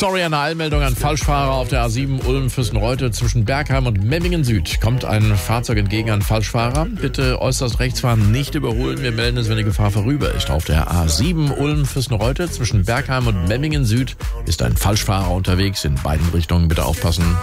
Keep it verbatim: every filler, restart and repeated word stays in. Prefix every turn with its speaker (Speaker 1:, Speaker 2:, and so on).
Speaker 1: Sorry, eine Eilmeldung an Falschfahrer auf der A sieben Ulm-Fürstenreute zwischen Bergheim und Memmingen Süd. Kommt ein Fahrzeug entgegen an Falschfahrer? Bitte äußerst rechts fahren, nicht überholen. Wir melden es, wenn die Gefahr vorüber ist. Auf der A sieben Ulm-Fürstenreute zwischen Bergheim und Memmingen Süd ist ein Falschfahrer unterwegs. In beiden Richtungen bitte aufpassen.